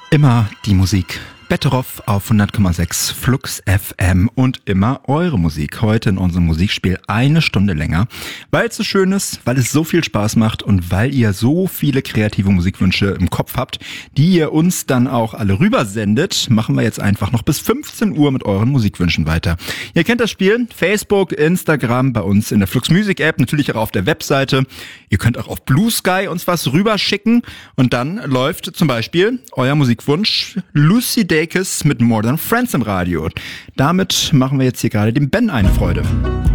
Immer die Musik. Betteroff auf 100,6 Flux FM und immer eure Musik. Heute in unserem Musikspiel eine Stunde länger, weil es so schön ist, weil es so viel Spaß macht und weil ihr so viele kreative Musikwünsche im Kopf habt, die ihr uns dann auch alle rübersendet, machen wir jetzt einfach noch bis 15 Uhr mit euren Musikwünschen weiter. Ihr kennt das Spiel, Facebook, Instagram, bei uns in der Flux Music App, natürlich auch auf der Webseite. Ihr könnt auch auf Blue Sky uns was rüberschicken und dann läuft zum Beispiel euer Musikwunsch Lucy Dacus mit More Than Friends im Radio. Damit machen wir jetzt hier gerade dem Ben eine Freude.